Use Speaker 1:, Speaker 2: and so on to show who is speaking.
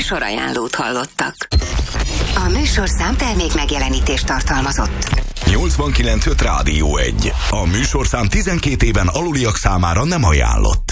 Speaker 1: műsorajánlót hallottak. A műsorszám termék megjelenítést tartalmazott.
Speaker 2: 89.5 Rádió 1. A műsorszám 12 éven aluliak számára nem ajánlott.